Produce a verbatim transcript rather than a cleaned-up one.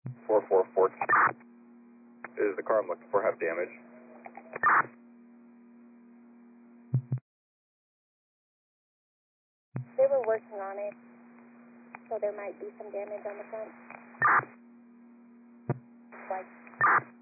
four four four. Is the car I'm looking for have damage? They were working on it, so there might be some damage on the front. Like